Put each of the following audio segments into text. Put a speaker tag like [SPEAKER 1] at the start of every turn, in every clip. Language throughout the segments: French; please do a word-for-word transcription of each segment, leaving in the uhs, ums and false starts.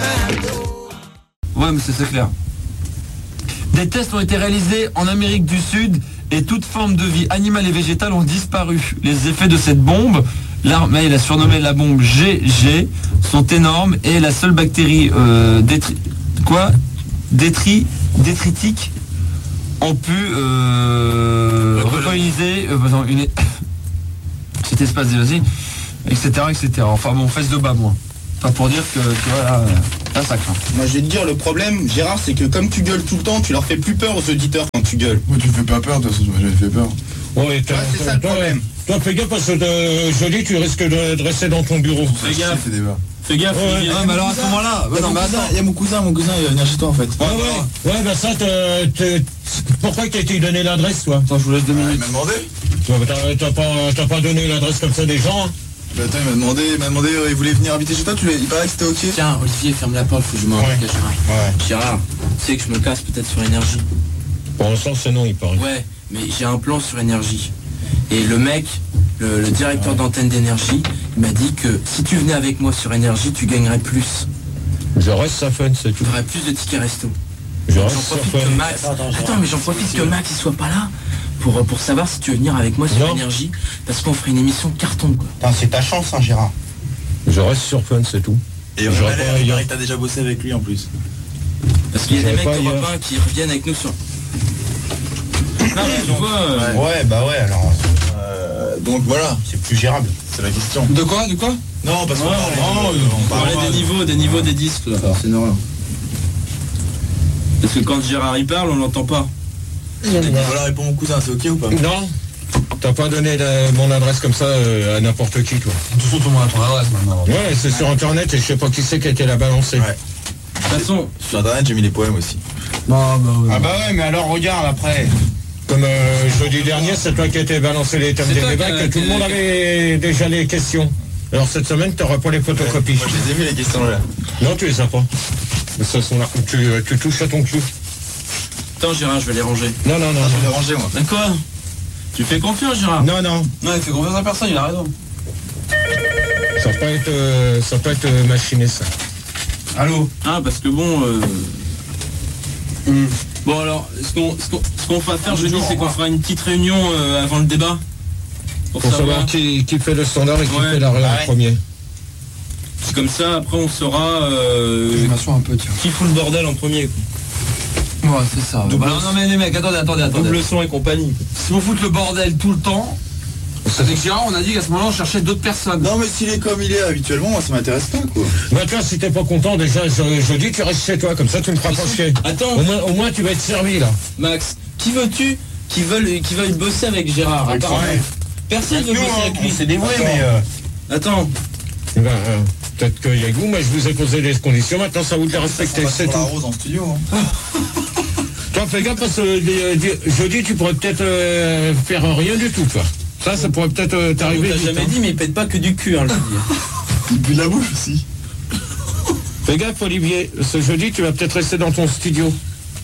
[SPEAKER 1] Ouais, mais c'est, c'est clair. Des tests ont été réalisés en Amérique du Sud et toute forme de vie animale et végétale ont disparu. Les effets de cette bombe, l'armée l'a surnommée la bombe G G, sont énormes et la seule bactérie euh, détri... quoi détri... détritique ont pu euh, recoloniser euh, une... cet espace des vaccins, et cetera, et cetera. Enfin bon, fesse de bas, moi. Pas pour dire que, tu vois, là, là, ça craint.
[SPEAKER 2] Moi, je vais te dire, le problème, Gérard, c'est que comme tu gueules tout le temps, tu leur fais plus peur aux auditeurs quand tu gueules.
[SPEAKER 3] Moi, tu me fais pas peur, de toute façon, tu m'as jamais fait peur.
[SPEAKER 4] Ouais, t'as,
[SPEAKER 2] Ouais, c'est ça le
[SPEAKER 4] toi,
[SPEAKER 2] problème.
[SPEAKER 4] toi, fais gaffe parce que euh, jeudi, tu risques de, de rester dans ton bureau.
[SPEAKER 3] Fais gaffe. Fais des
[SPEAKER 5] Fais gaffe.
[SPEAKER 4] Ouais,
[SPEAKER 1] Ah, mais alors à ce moment-là, ouais, non, mais attends.
[SPEAKER 2] Il y a mon cousin, mon cousin, il a énergie toi en fait.
[SPEAKER 4] Ouais, ouais, ouais, bah ça, t'as, t'as, pourquoi t'as été donné l'adresse, toi?
[SPEAKER 1] Attends, je vous laisse deux
[SPEAKER 3] Il
[SPEAKER 1] minutes.
[SPEAKER 3] m'a demandé.
[SPEAKER 4] Toi, T'as, t'as, pas, t'as pas donné l'adresse comme ça des gens, hein?
[SPEAKER 3] Bah attends, il m'a demandé, il m'a demandé, euh, il voulait venir habiter chez toi, tu lui as- il paraît que c'était ok.
[SPEAKER 5] Tiens, Olivier, ferme la porte, faut que je m'en
[SPEAKER 4] Ouais.
[SPEAKER 5] cache.
[SPEAKER 4] Ouais.
[SPEAKER 5] Gérard, tu sais que je me casse peut-être sur énergie.
[SPEAKER 4] Pour l'instant, c'est non, il paraît.
[SPEAKER 5] Ouais, mais j'ai un plan sur énergie. Et le mec, le, le directeur d'antenne d'énergie, il m'a dit que si tu venais avec moi sur énergie, tu gagnerais plus.
[SPEAKER 4] Je reste ça fun, c'est tout.
[SPEAKER 5] Tu aurais plus de tickets resto.
[SPEAKER 4] Je
[SPEAKER 5] J'en
[SPEAKER 4] reste ça
[SPEAKER 5] profite
[SPEAKER 4] fun.
[SPEAKER 5] que Max. Attends, mais j'en profite que Max il soit pas là pour, pour savoir si tu veux venir avec moi sur
[SPEAKER 4] Non.
[SPEAKER 5] énergie, parce qu'on ferait une émission carton quoi.
[SPEAKER 2] Putain, c'est ta chance, hein, Gérard.
[SPEAKER 4] Je reste sur fun, c'est tout.
[SPEAKER 3] Et
[SPEAKER 4] on
[SPEAKER 3] J'aurais
[SPEAKER 4] va
[SPEAKER 3] pas
[SPEAKER 4] pas y aller.
[SPEAKER 3] t'as déjà bossé avec lui en plus.
[SPEAKER 5] Parce qu'il y a des
[SPEAKER 4] J'aurais
[SPEAKER 5] mecs
[SPEAKER 4] pas
[SPEAKER 5] d'Europe
[SPEAKER 4] hier.
[SPEAKER 5] un qui reviennent avec nous sur. Non mais tu vois. euh,
[SPEAKER 2] Ouais, bah ouais, alors,
[SPEAKER 3] Euh, donc voilà,
[SPEAKER 2] c'est plus gérable.
[SPEAKER 3] c'est la question.
[SPEAKER 1] De quoi, de quoi?
[SPEAKER 3] Non, parce qu'on
[SPEAKER 5] Ouais,
[SPEAKER 3] parle,
[SPEAKER 5] non,
[SPEAKER 3] euh, on
[SPEAKER 5] on
[SPEAKER 3] parle
[SPEAKER 5] parlait
[SPEAKER 3] pas
[SPEAKER 5] des
[SPEAKER 3] de-
[SPEAKER 5] niveaux, des niveaux des disques là. C'est normal. Parce que quand Gérard il parle, on l'entend pas.
[SPEAKER 3] Voilà, réponds mon cousin, c'est ok ou pas?
[SPEAKER 4] Non, t'as pas donné la- mon adresse comme ça euh, à n'importe qui, toi.
[SPEAKER 1] De toute façon, tout le monde a ton adresse maintenant.
[SPEAKER 4] Ouais, c'est sur internet et je sais pas qui c'est qui a été la balancer.
[SPEAKER 3] Ouais.
[SPEAKER 5] De toute façon,
[SPEAKER 3] Sur internet, j'ai mis les poèmes aussi.
[SPEAKER 1] Non, bah ouais.
[SPEAKER 2] Ah bah ouais, mais alors regarde après.
[SPEAKER 4] Comme euh, jeudi dernier, c'est toi qui as été balancé les thèmes
[SPEAKER 5] C'est
[SPEAKER 4] des
[SPEAKER 5] toi
[SPEAKER 4] débats,
[SPEAKER 5] qui a-
[SPEAKER 4] que tout le
[SPEAKER 5] qui-
[SPEAKER 4] monde avait déjà les questions. Alors cette semaine, t'auras pas les photocopies.
[SPEAKER 3] Moi, je les ai mis les questions là.
[SPEAKER 4] Non, tu les as pas. De toute façon, là, tu, tu touches à ton cul.
[SPEAKER 5] attends Gérard, je vais les ranger.
[SPEAKER 4] Non, non, non.
[SPEAKER 3] Ah, je l'ai rangé moi.
[SPEAKER 5] D'accord. Tu fais confiance Gérard.
[SPEAKER 4] Non, non.
[SPEAKER 1] Non, il fait confiance à personne, il a raison.
[SPEAKER 4] Ça va pas être, euh, ça va pas être euh, machiné, ça.
[SPEAKER 2] Allô?
[SPEAKER 5] Ah parce que bon. Euh...
[SPEAKER 1] Hmm.
[SPEAKER 5] Bon alors, ce qu'on ce qu'on ce qu'on va faire jeudi, c'est qu'on fera une petite réunion euh, avant le débat. Pour,
[SPEAKER 4] Pour
[SPEAKER 5] savoir.
[SPEAKER 4] savoir qui, qui fait le standard et qui
[SPEAKER 5] Ouais,
[SPEAKER 4] fait la réa
[SPEAKER 2] bah
[SPEAKER 4] en
[SPEAKER 2] ouais.
[SPEAKER 4] premier.
[SPEAKER 5] C'est comme ça, après on saura euh,
[SPEAKER 1] Je m'assois un peu, tiens.
[SPEAKER 5] qui fout le bordel en premier. quoi.
[SPEAKER 1] Ouais, c'est ça.
[SPEAKER 5] Double-
[SPEAKER 1] Bah, non, mais les mecs, attendez, attendez, attendez.
[SPEAKER 5] Double son et compagnie.
[SPEAKER 1] Si vous foutez le bordel tout le temps, c'est que Gérard, on a dit qu'à ce moment-là, on cherchait d'autres personnes.
[SPEAKER 3] Non, mais s'il est comme il est habituellement, moi ça m'intéresse pas quoi.
[SPEAKER 4] Bah toi, si t'es pas content, déjà, je, je dis, tu restes chez toi, comme ça, tu me feras pas chier.
[SPEAKER 5] Attends,
[SPEAKER 4] Au moins, au moins, tu vas être servi, là.
[SPEAKER 5] Max, qui veux-tu qui veulent qui veuille bosser avec Gérard à part-
[SPEAKER 2] Ouais.
[SPEAKER 5] Personne veut
[SPEAKER 2] Nous,
[SPEAKER 5] bosser
[SPEAKER 2] hein,
[SPEAKER 5] avec lui.
[SPEAKER 2] on s'est dévoué,
[SPEAKER 5] Attends.
[SPEAKER 2] mais... euh,
[SPEAKER 5] Attends,
[SPEAKER 4] Ben, euh, peut-être qu'il y a que vous, mais je vous ai posé les conditions, maintenant, ça vous de les
[SPEAKER 3] On
[SPEAKER 4] respecter,
[SPEAKER 3] va
[SPEAKER 4] c'est
[SPEAKER 3] sur la
[SPEAKER 4] tout.
[SPEAKER 3] rose en studio. Hein.
[SPEAKER 4] Toi, fais gaffe, parce que euh, di- jeudi, tu pourrais peut-être euh, faire rien du tout, toi. Ça, ça pourrait peut-être euh,
[SPEAKER 5] on
[SPEAKER 4] t'arriver
[SPEAKER 5] t'a
[SPEAKER 4] vite,
[SPEAKER 5] jamais
[SPEAKER 4] hein.
[SPEAKER 5] dit, mais il pète pas que du cul, hein, le dis.
[SPEAKER 3] Il pue de la bouche aussi.
[SPEAKER 4] Fais gaffe, Olivier, ce jeudi, tu vas peut-être rester dans ton studio.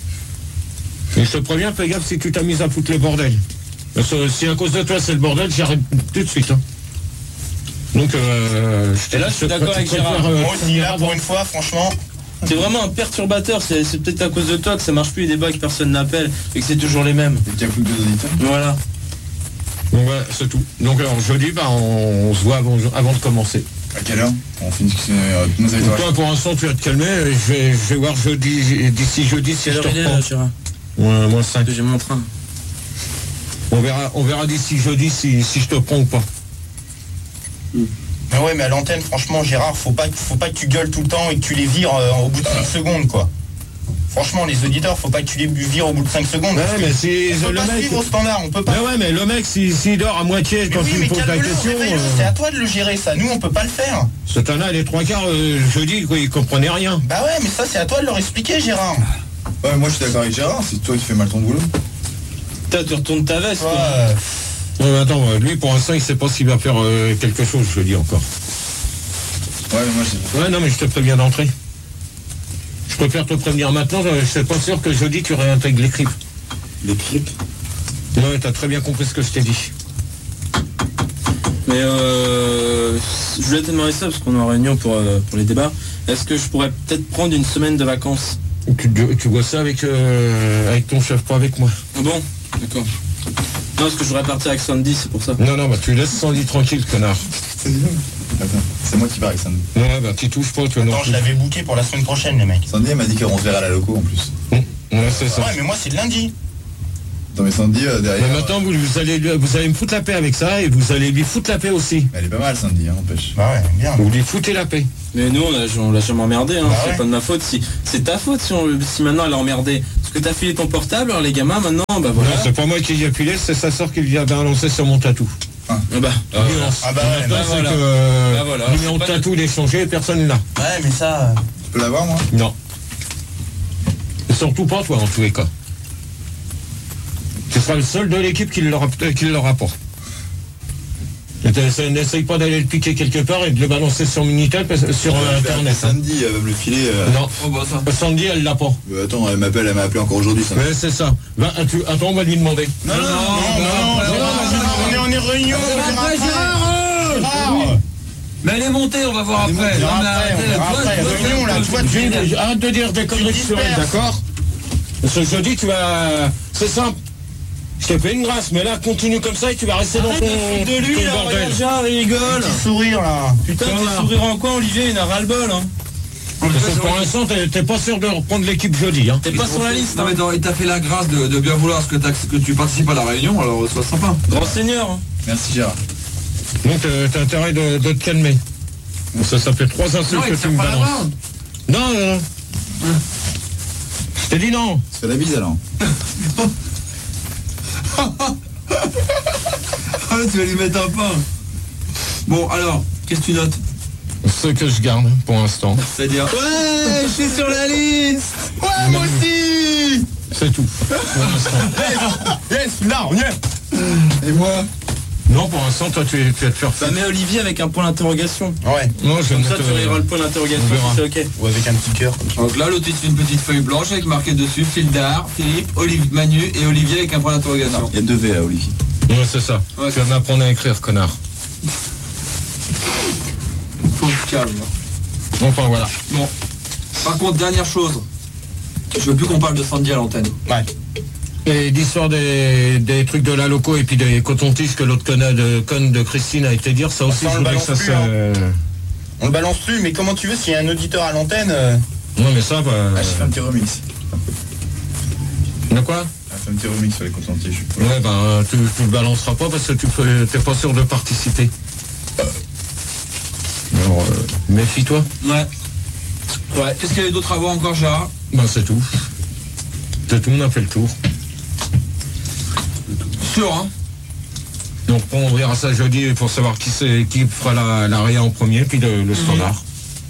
[SPEAKER 4] Et je te préviens, fais gaffe si tu t'amuses à foutre le bordel. Parce que si à cause de toi c'est le bordel, j'arrête tout de suite. Hein. Donc, euh, je te-
[SPEAKER 5] Et là, je suis
[SPEAKER 4] te-
[SPEAKER 5] d'accord
[SPEAKER 4] te
[SPEAKER 5] avec
[SPEAKER 4] préfère,
[SPEAKER 5] Gérard.
[SPEAKER 4] euh,
[SPEAKER 2] Moi aussi, là, pour une fois, franchement...
[SPEAKER 5] C'est vraiment un perturbateur, c'est c'est peut-être à cause de toi que ça marche plus les débats, que personne n'appelle et que c'est toujours les mêmes.
[SPEAKER 3] Et qu'il y a plus que deux auditeurs.
[SPEAKER 5] Voilà.
[SPEAKER 4] Donc voilà, c'est tout. Donc alors jeudi, bah, on, on se voit avant, avant de commencer.
[SPEAKER 3] À quelle heure? On finit euh, nos
[SPEAKER 4] Donc,
[SPEAKER 3] auditeurs.
[SPEAKER 4] toi, pour l'instant, tu vas te calmer. et Je vais, je vais voir jeudi, d'ici jeudi si je te reprends.
[SPEAKER 5] Gérard?
[SPEAKER 4] Ouais, moins cinq.
[SPEAKER 5] J'ai mon train.
[SPEAKER 4] On verra, on verra d'ici jeudi si, si je te prends ou pas.
[SPEAKER 2] Mais ouais, mais à l'antenne, franchement, Gérard, faut pas, faut pas que tu gueules tout le temps et que tu les vires euh, au bout de cinq secondes, quoi. Franchement, les auditeurs, faut pas que tu les vires au bout de cinq secondes.
[SPEAKER 4] Ouais,
[SPEAKER 2] parce que
[SPEAKER 4] mais si
[SPEAKER 2] on peut
[SPEAKER 4] le
[SPEAKER 2] pas
[SPEAKER 4] mec...
[SPEAKER 2] suivre au standard, on peut pas.
[SPEAKER 4] Mais ouais, mais le mec, s'il si, s'il dort à moitié
[SPEAKER 2] Mais
[SPEAKER 4] quand
[SPEAKER 2] oui,
[SPEAKER 4] tu
[SPEAKER 2] mais
[SPEAKER 4] me poses la
[SPEAKER 2] calme-le,
[SPEAKER 4] question...
[SPEAKER 2] réveille-le,
[SPEAKER 4] euh,
[SPEAKER 2] c'est à toi de le gérer, ça. Nous, on peut pas le faire.
[SPEAKER 4] Ce temps-là, les trois quarts, euh, jeudi, quoi, il comprenait rien.
[SPEAKER 2] Bah ouais, mais ça, c'est à toi de leur expliquer, Gérard.
[SPEAKER 3] Ouais, moi je suis d'accord avec Gérard, c'est toi qui fais mal ton boulot.
[SPEAKER 5] Putain, tu retournes ta veste.
[SPEAKER 2] Toi,
[SPEAKER 5] quoi.
[SPEAKER 2] euh,
[SPEAKER 4] Ouais, mais attends, euh, lui, pour l'instant, il sait pas s'il va faire euh, quelque chose, je le dis encore.
[SPEAKER 3] Ouais, mais moi j'ai...
[SPEAKER 4] Ouais, non, mais je te préviens d'entrée. Je préfère te prévenir maintenant, je suis pas sûr que jeudi, tu réintègres les clips.
[SPEAKER 3] Les clips.
[SPEAKER 4] Ouais, t'as très bien compris ce que je t'ai dit.
[SPEAKER 5] Mais euh, je voulais te demander ça parce qu'on est en réunion pour, euh, pour les débats. est-ce que je pourrais peut-être prendre une semaine de vacances?
[SPEAKER 4] Tu, tu vois ça avec, euh, avec ton chef, pas avec moi.
[SPEAKER 5] Ah bon? D'accord. Non, parce que je voudrais partir avec Sandy, c'est pour ça.
[SPEAKER 4] Non, non, bah tu laisses Sandy tranquille, connard.
[SPEAKER 3] C'est Attends, c'est moi qui pars avec Sandy.
[SPEAKER 4] Ouais, bah tu touches pas, toi non
[SPEAKER 2] Attends,
[SPEAKER 4] plus.
[SPEAKER 2] je l'avais booké pour la semaine prochaine, les mecs.
[SPEAKER 3] Sandy, elle m'a dit qu'on se verrait à la loco en plus.
[SPEAKER 4] Ouais, c'est ça.
[SPEAKER 2] Ouais, mais moi, c'est lundi.
[SPEAKER 3] Non, mais Sandy, euh, derrière.
[SPEAKER 4] Mais maintenant, vous, vous, allez, vous allez me foutre la paix avec ça et vous allez lui foutre la paix aussi.
[SPEAKER 3] Elle est pas mal, Sandy, hein, empêche.
[SPEAKER 2] Bah ouais, bien.
[SPEAKER 4] Vous lui foutez la paix.
[SPEAKER 5] Mais nous, on l'a, on l'a jamais emmerdé, hein.
[SPEAKER 2] Bah
[SPEAKER 5] C'est
[SPEAKER 2] ouais.
[SPEAKER 5] pas de ma faute. Si, c'est ta faute si, on, si maintenant elle a emmerdé. Parce que t'as filé ton portable, alors les gamins, maintenant, bah voilà.
[SPEAKER 4] Non, c'est pas moi qui l'ai appuyé, c'est sa soeur qui vient balancer sur mon tatou.
[SPEAKER 5] Ah bah,
[SPEAKER 4] Ah, nuance.
[SPEAKER 2] Ah bah ouais,
[SPEAKER 4] Maintenant,
[SPEAKER 2] bah
[SPEAKER 4] c'est
[SPEAKER 5] voilà.
[SPEAKER 4] que euh,
[SPEAKER 5] Bah voilà.
[SPEAKER 4] le numéro de
[SPEAKER 5] C'est pas
[SPEAKER 4] tatou il est changé et personne là.
[SPEAKER 2] Ouais, mais ça...
[SPEAKER 3] Tu peux l'avoir, moi?
[SPEAKER 4] Non. Et surtout pas toi en tous les cas. Tu seras le seul de l'équipe qui l'aura euh, qui l'aura pas. Et t'essa- N'essaye pas d'aller le piquer quelque part et de le balancer sur Minitel, parce- sur euh,
[SPEAKER 3] Je vais
[SPEAKER 4] internet.
[SPEAKER 3] appeler
[SPEAKER 4] hein.
[SPEAKER 3] Sandy, elle va me le filer. euh.
[SPEAKER 4] Non.
[SPEAKER 1] Oh bah ça.
[SPEAKER 4] Sandy elle l'a pas.
[SPEAKER 3] Euh, attends, elle m'appelle, elle m'a appelé encore aujourd'hui, Sandy.
[SPEAKER 4] Ouais c'est ça. Va, tu, attends on va lui demander.
[SPEAKER 2] Non, non, non, non, non, Gérard, on est en réunion.
[SPEAKER 1] Après, Gérard, euh,
[SPEAKER 2] Gérard.
[SPEAKER 1] Mais elle est montée, on va voir
[SPEAKER 2] Elle est
[SPEAKER 1] après.
[SPEAKER 2] montée,
[SPEAKER 1] Non, mais
[SPEAKER 2] après,
[SPEAKER 1] arrêtez,
[SPEAKER 2] on verra
[SPEAKER 1] toi,
[SPEAKER 2] après.
[SPEAKER 1] toi,
[SPEAKER 2] Réunion, là, toi, tu-
[SPEAKER 4] J'ai- Arrête de dire des conneries sur elle,
[SPEAKER 2] disperses.
[SPEAKER 4] d'accord? Ce jeudi tu vas... C'est simple. Je te fais une grâce, mais là continue comme ça et tu vas rester dans ton,
[SPEAKER 5] de lui,
[SPEAKER 4] ton
[SPEAKER 5] là,
[SPEAKER 4] bordel.
[SPEAKER 5] regarde, Gérard, il rigole.
[SPEAKER 2] Petit sourire, là.
[SPEAKER 5] Putain,
[SPEAKER 4] Voilà.
[SPEAKER 5] tu sourire en quoi, Olivier? Il a ras-le-bol, hein.
[SPEAKER 4] Parce que pour l'instant, t'es t'es pas sûr de reprendre l'équipe jeudi. Hein.
[SPEAKER 5] T'es pas sur la liste,
[SPEAKER 1] Non
[SPEAKER 5] hein.
[SPEAKER 1] mais attends, il t'a fait la grâce de, de bien vouloir ce que, t'as- que tu participes à la réunion, alors sois sympa.
[SPEAKER 5] Grand seigneur, hein.
[SPEAKER 3] Merci, Gérard.
[SPEAKER 4] Donc euh, t'as intérêt de, de te calmer. Ça, ça fait trois insultes
[SPEAKER 1] Non, il
[SPEAKER 4] que
[SPEAKER 1] te
[SPEAKER 4] tu me
[SPEAKER 1] tire pas la
[SPEAKER 4] balances.
[SPEAKER 1] barre.
[SPEAKER 4] Non, non, non. Je t'ai dit non.
[SPEAKER 3] Se fait la bise, alors.
[SPEAKER 1] Ah, tu vas lui mettre un pain. Bon, alors, qu'est-ce que tu notes?
[SPEAKER 4] Ce que je garde pour l'instant.
[SPEAKER 1] C'est-à-dire...
[SPEAKER 5] Ouais, je suis sur la liste.
[SPEAKER 2] Ouais, moi aussi.
[SPEAKER 4] C'est tout. Pour l'instant.
[SPEAKER 2] Yes, là, on y est.
[SPEAKER 3] Et moi?
[SPEAKER 4] Non, pour l'instant, toi, tu, tu vas te faire
[SPEAKER 5] Ça
[SPEAKER 4] faire.
[SPEAKER 5] met Olivier avec un point d'interrogation.
[SPEAKER 2] Ouais.
[SPEAKER 4] Non, je vais
[SPEAKER 5] Comme ça,
[SPEAKER 4] mettre,
[SPEAKER 5] tu verras
[SPEAKER 4] euh,
[SPEAKER 5] le point d'interrogation,
[SPEAKER 4] on verra.
[SPEAKER 5] si c'est ok.
[SPEAKER 2] Ou avec un petit cœur.
[SPEAKER 1] Donc là, l'autre c'est une petite feuille blanche avec marqué dessus Fildar, Philippe, Olivier, Manu et Olivier avec un point d'interrogation.
[SPEAKER 3] Il y a deux V, là, Olivier.
[SPEAKER 4] Ouais, c'est ça.
[SPEAKER 1] Ouais,
[SPEAKER 4] tu vas m'apprendre à écrire, connard.
[SPEAKER 1] Faut se calme.
[SPEAKER 4] Enfin, voilà.
[SPEAKER 1] Bon. Par contre, dernière chose. Je veux plus qu'on parle de Sandy à l'antenne.
[SPEAKER 2] Ouais.
[SPEAKER 4] Et l'histoire des, des trucs de la loco et puis des cotons-tiges que l'autre conne de, conne de Christine a été dire, ça aussi,
[SPEAKER 2] Ça, on
[SPEAKER 4] je
[SPEAKER 2] le
[SPEAKER 4] voudrais que ça
[SPEAKER 2] balance
[SPEAKER 4] se...
[SPEAKER 2] plus, hein.
[SPEAKER 4] euh,
[SPEAKER 2] On le balance plus, mais comment tu veux, s'il y a un auditeur à l'antenne... euh,
[SPEAKER 4] Non, mais ça, bah...
[SPEAKER 3] Ah, je fais un petit remix.
[SPEAKER 4] De quoi?
[SPEAKER 3] Ah, je fais un petit remix sur les consentiers.
[SPEAKER 4] Ouais, ben, tu, tu le balanceras pas parce que tu peux, t'es pas sûr de participer. Alors, euh, méfie-toi.
[SPEAKER 1] Ouais. Ouais. Qu'est-ce qu'il y avait d'autre à voir encore, Gérard?
[SPEAKER 4] Ben, c'est tout. C'est tout, on a fait le tour.
[SPEAKER 1] Sûr, hein?
[SPEAKER 4] Donc, on verra ça jeudi pour savoir qui c'est, qui fera la, la réa en premier, puis le, le standard.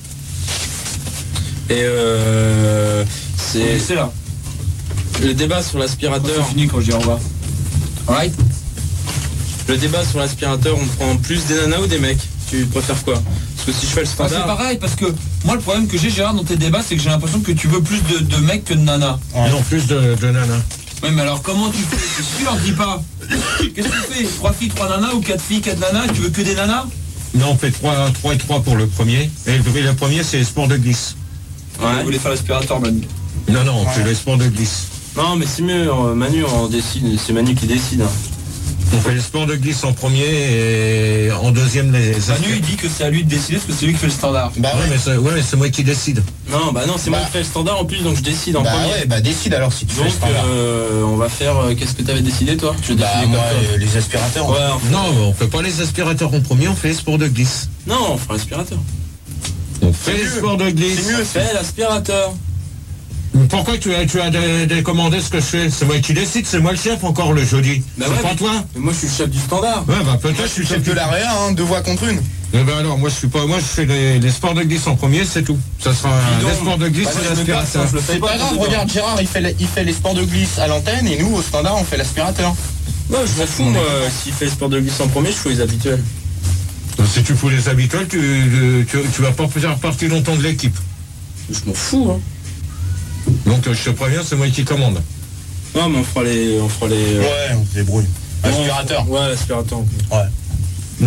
[SPEAKER 5] Et euh... C'est
[SPEAKER 1] C'est là.
[SPEAKER 5] le débat sur
[SPEAKER 1] C'est
[SPEAKER 5] l'aspirateur.
[SPEAKER 1] fini quand je dis au revoir. Alright?
[SPEAKER 5] Le débat sur l'aspirateur, on prend plus des nanas ou des mecs? Tu préfères quoi? Parce que si je fais le
[SPEAKER 1] Bah, c'est
[SPEAKER 5] standard...
[SPEAKER 1] pareil, parce que moi, le problème que j'ai, Gérard, dans tes débats, c'est que j'ai l'impression que tu veux plus de, de mecs que de nanas.
[SPEAKER 2] Ouais.
[SPEAKER 4] Non, plus de, de nana.
[SPEAKER 1] Oui, mais alors comment tu fais? Si tu leur dis pas, qu'est-ce que tu fais? Trois filles, trois nanas ou quatre filles, quatre nanas? Tu veux que des nanas?
[SPEAKER 4] Non, on fait trois et trois pour le premier. Et le, le premier, c'est les sports de glisse.
[SPEAKER 1] Ouais. Vous voulez faire l'aspirateur, Manu?
[SPEAKER 4] Non, non, on fait les sports de glisse.
[SPEAKER 5] Non, mais c'est mieux, euh, Manu, on décide, c'est Manu qui décide. hein.
[SPEAKER 4] On fait les sports de glisse en premier et en deuxième les
[SPEAKER 1] Manu, il dit que c'est à lui de décider parce que c'est lui qui fait le standard.
[SPEAKER 2] Bah
[SPEAKER 4] Ouais,
[SPEAKER 2] ouais.
[SPEAKER 4] mais c'est ouais, mais c'est moi qui décide.
[SPEAKER 5] Non, bah non, c'est moi
[SPEAKER 2] Bah.
[SPEAKER 5] qui fais le standard en plus, donc je décide en
[SPEAKER 2] Bah
[SPEAKER 5] premier.
[SPEAKER 2] ouais, bah décide alors si tu fais le
[SPEAKER 5] Donc,
[SPEAKER 2] standard.
[SPEAKER 5] euh, on va faire... euh, Qu'est-ce que t'avais décidé, toi? Je vais
[SPEAKER 2] Bah
[SPEAKER 5] décider
[SPEAKER 2] moi,
[SPEAKER 5] comme
[SPEAKER 2] euh, les aspirateurs.
[SPEAKER 5] toi. Ouais, on-
[SPEAKER 4] Non, on fait pas les aspirateurs en premier, on fait les sports de glisse.
[SPEAKER 5] Non, on fera l'aspirateur.
[SPEAKER 4] On fait les
[SPEAKER 2] mieux.
[SPEAKER 4] sports de glisse.
[SPEAKER 2] C'est mieux, c'est...
[SPEAKER 5] Fais l'aspirateur.
[SPEAKER 4] Pourquoi tu as, tu as dé- décommandé ce que je fais? C'est moi qui décide, c'est moi le chef encore le jeudi.
[SPEAKER 5] Bah
[SPEAKER 4] c'est
[SPEAKER 5] ouais,
[SPEAKER 4] pas
[SPEAKER 5] mais-
[SPEAKER 4] toi?
[SPEAKER 5] Mais moi, je suis le chef du standard.
[SPEAKER 4] Ouais, bah peut-être
[SPEAKER 2] Moi,
[SPEAKER 4] je
[SPEAKER 2] je suis
[SPEAKER 4] suis
[SPEAKER 2] chef de l'AREA, hein, deux voix contre une.
[SPEAKER 4] Eh ben alors, moi je suis pas, moi je fais les, les sports de glisse en premier, c'est tout. Ça sera
[SPEAKER 5] Dis donc.
[SPEAKER 4] les sports de glisse
[SPEAKER 5] Bah,
[SPEAKER 4] et
[SPEAKER 5] moi, je me casse,
[SPEAKER 4] l'aspirateur.
[SPEAKER 5] hein, je le fais
[SPEAKER 2] C'est pas
[SPEAKER 5] ton
[SPEAKER 2] grave,
[SPEAKER 5] débat.
[SPEAKER 2] regarde Gérard, il fait, la- il fait les sports de glisse à l'antenne et nous, au standard, on fait l'aspirateur.
[SPEAKER 5] Ouais, je m'en fous, moi. S'il fait le sport de glisse en premier, je fais les habituels.
[SPEAKER 4] Si tu fous les habituels, tu, tu, tu vas pas faire partie longtemps de l'équipe.
[SPEAKER 5] Je m'en fous, hein.
[SPEAKER 4] Donc euh, je te préviens, c'est moi qui commande.
[SPEAKER 5] Non, mais on fera les... On fera les... euh,
[SPEAKER 2] Ouais, on se débrouille. Aspirateur.
[SPEAKER 5] Ouais, l'aspirateur. en plus.
[SPEAKER 2] Ouais.
[SPEAKER 4] Non,